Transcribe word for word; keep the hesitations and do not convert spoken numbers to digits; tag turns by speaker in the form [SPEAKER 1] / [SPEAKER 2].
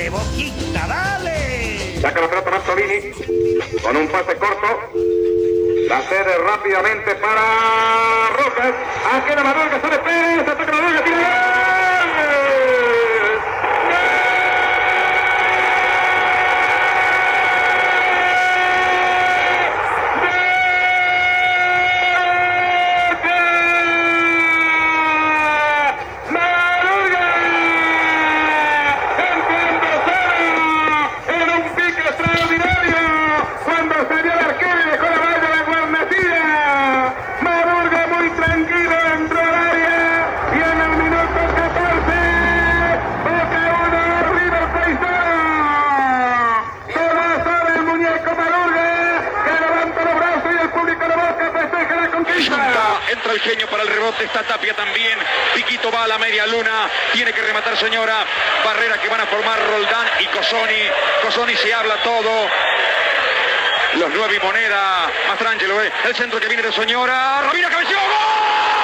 [SPEAKER 1] Dale, Boquita, dale.
[SPEAKER 2] Saca la pelota Mazzolini con un pase corto. La cede rápidamente para Rojas. Aquí la Madurga, sale Pérez, ataca la Madurga, tira.
[SPEAKER 3] Entra el genio para el rebote, está Tapia también. Piquito va a la media luna, tiene que rematar Soñora. Barrera que van a formar Roldán y Cosoni. Cosoni se habla todo. Los nueve y moneda. Mastrangelo, eh. El centro que viene de Soñora. Rovira, cabeció, ¡gol!